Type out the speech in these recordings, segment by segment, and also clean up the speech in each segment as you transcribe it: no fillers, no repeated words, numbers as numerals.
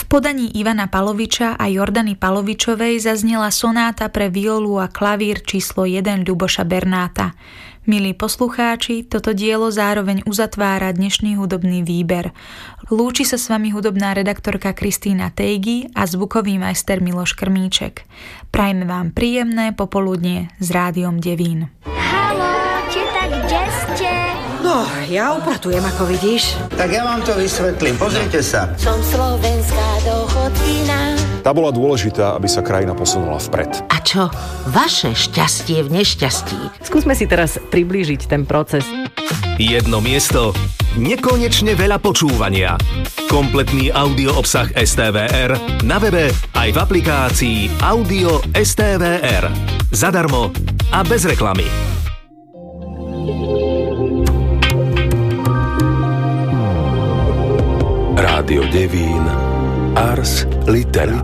V podaní Ivana Paloviča a Jordany Palovičovej zaznela sonáta pre violu a klavír číslo 1 Ľuboša Bernáta. Milí poslucháči, toto dielo zároveň uzatvára dnešný hudobný výber. Lúči sa s vami hudobná redaktorka Kristína Tejgy a zvukový majster Miloš Krmíček. Prajme vám príjemné popoludnie s Rádiom Devín. Haló, tak kde ste? No, ja upratujem, ako vidíš. Tak ja vám to vysvetlím, pozrite sa. Som slovenská dochodkyna. Tá bola dôležitá, aby sa krajina posunula vpred. A čo? Vaše šťastie v nešťastí. Skúsme si teraz priblížiť ten proces. Jedno miesto, nekonečne veľa počúvania. Kompletný audio obsah STVR na webe aj v aplikácii Audio STVR. Zadarmo a bez reklamy. Rádio Devín, Ars Litera.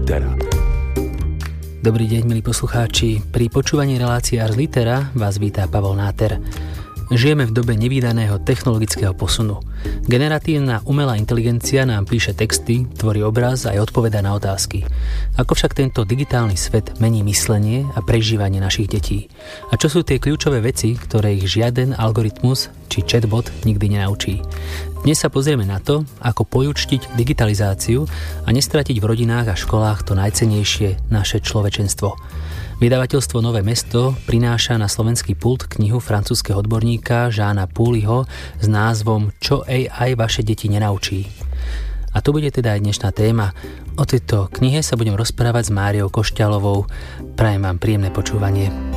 Dobrý deň, milí poslucháči. Pri počúvaní relácie Ars Litera vás vítá Pavol Náter. Žijeme v dobe nevídaného technologického posunu. Generatívna umelá inteligencia nám píše texty, tvorí obraz a aj odpovedá na otázky. Ako však tento digitálny svet mení myslenie a prežívanie našich detí? A čo sú tie kľúčové veci, ktoré ich žiaden algoritmus či chatbot nikdy nenaučí? Dnes sa pozrieme na to, ako pojučtiť digitalizáciu a nestratiť v rodinách a školách to najcennejšie, naše človečenstvo. Vydavateľstvo Nové mesto prináša na slovenský pult knihu francúzskeho odborníka Jeana Pouliho s názvom Čo AI vaše deti nenaučí. A to bude teda aj dnešná téma. O tejto knihe sa budem rozprávať s Máriou Košťalovou. Prajem vám príjemné počúvanie.